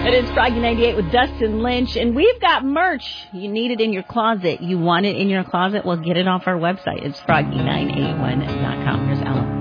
It is Froggy 98 with Dustin Lynch, and we've got merch. You need it in your closet. You want it in your closet? Well, get it off our website. It's froggy981.com. Here's Ellen.